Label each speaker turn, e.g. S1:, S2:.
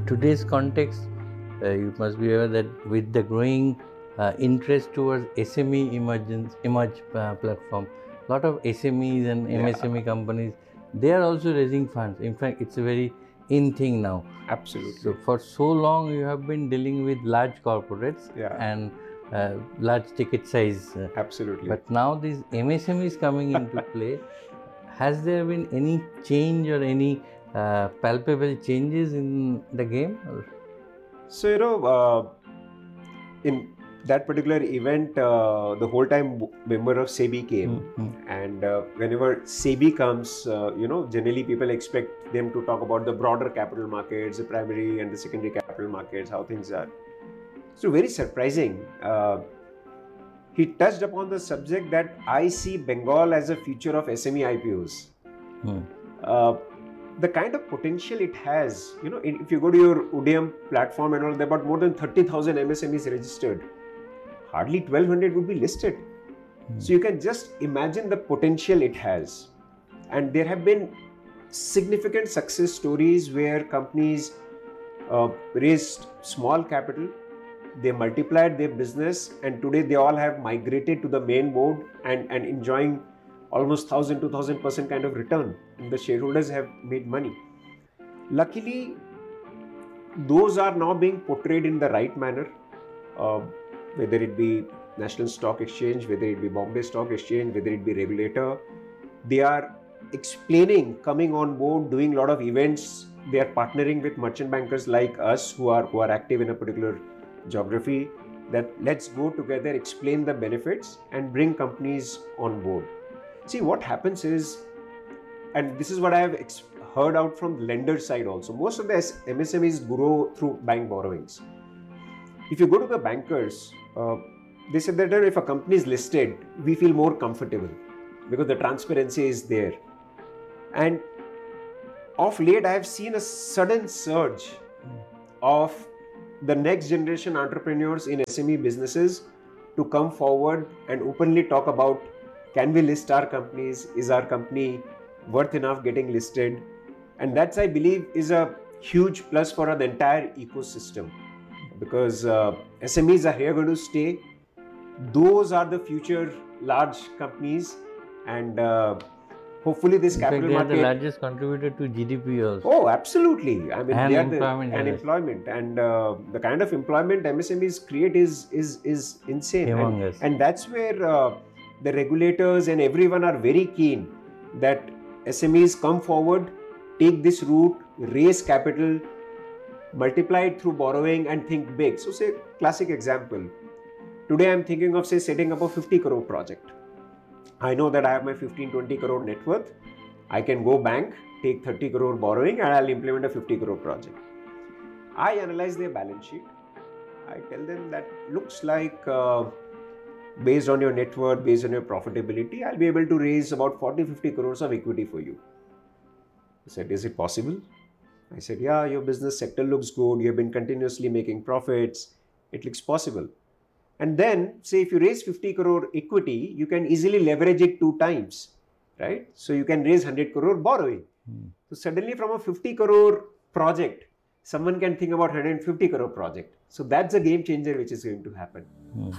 S1: today's context, you must be aware that with the growing interest towards SME emerge platform, lot of SMEs and MSME companies, they are also raising funds. In fact, it's a very in thing now.
S2: Absolutely.
S1: So for so long, you have been dealing with large corporates and large ticket size.
S2: Absolutely.
S1: But now these MSMEs coming into play. Has there been any change or any palpable changes in the game?
S2: So, in that particular event, the whole time member of SEBI came, and whenever SEBI comes, generally people expect them to talk about the broader capital markets, the primary and the secondary capital markets, how things are. So very surprising. He touched upon the subject that I see Bengal as a future of SME IPOs. The kind of potential it has, if you go to your Udyam platform and all, there are about more than 30,000 MSMEs registered. Hardly 1,200 would be listed. So you can just imagine the potential it has. And there have been significant success stories where companies raised small capital, they multiplied their business, and today they all have migrated to the main board and enjoying almost 1,000-2,000% kind of return, and the shareholders have made money. Luckily, those are now being portrayed in the right manner, whether it be National Stock Exchange, whether it be Bombay Stock Exchange, whether it be regulator. They are explaining, coming on board, doing a lot of events. They are partnering with merchant bankers like us who are active in a particular geography, that let's go together, explain the benefits and bring companies on board. See, what happens is, and this is what I have heard out from the lender side also, most of the MSMEs grow through bank borrowings. If you go to the bankers, they said that if a company is listed, we feel more comfortable because the transparency is there. And of late, I have seen a sudden surge of the next generation entrepreneurs in SME businesses to come forward and openly talk about, can we list our companies? Is our company worth enough getting listed? And that's, I believe, is a huge plus for the entire ecosystem, because SMEs are here going to stay. Those are the future large companies, and hopefully this capital market.
S1: They are the largest contributor to GDP also.
S2: Oh, absolutely. I mean,
S1: and
S2: they are
S1: employment.
S2: Employment, and the kind of employment MSMEs create is insane. And that's where the regulators and everyone are very keen that SMEs come forward, take this route, raise capital, multiply it through borrowing and think big. So say, classic example. Today I'm thinking of, say, setting up a 50 crore project. I know that I have my 15-20 crore net worth. I can go bank, take 30 crore borrowing, and I'll implement a 50 crore project. I analyze their balance sheet. I tell them that looks like based on your net worth, based on your profitability, I'll be able to raise about 40-50 crores of equity for you. He said, is it possible? I said, yeah, your business sector looks good. You've been continuously making profits. It looks possible. And then, say, if you raise 50 crore equity, you can easily leverage it 2 times, right? So you can raise 100 crore borrowing. So suddenly from a 50 crore project, someone can think about 150 crore project. So that's a game changer which is going to happen.